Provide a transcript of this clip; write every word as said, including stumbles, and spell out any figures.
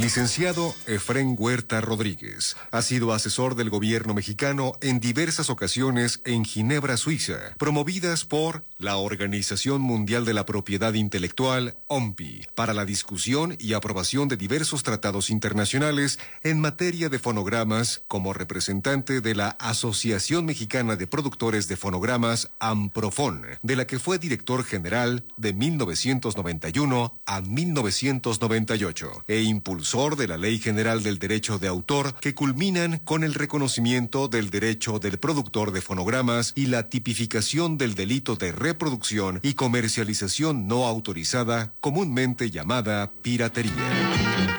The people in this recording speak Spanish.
Licenciado Efrén Huerta Rodríguez ha sido asesor del gobierno mexicano en diversas ocasiones en Ginebra, Suiza, promovidas por la Organización Mundial de la Propiedad Intelectual, O M P I, para la discusión y aprobación de diversos tratados internacionales en materia de fonogramas, como representante de la Asociación Mexicana de Productores de Fonogramas, AMPROFON, de la que fue director general de mil novecientos noventa y uno a mil novecientos noventa y ocho, e impulsor de la Ley General del Derecho de Autor, que culminan con el reconocimiento del derecho del productor de fonogramas y la tipificación del delito de reproducción y comercialización no autorizada, comúnmente llamada piratería.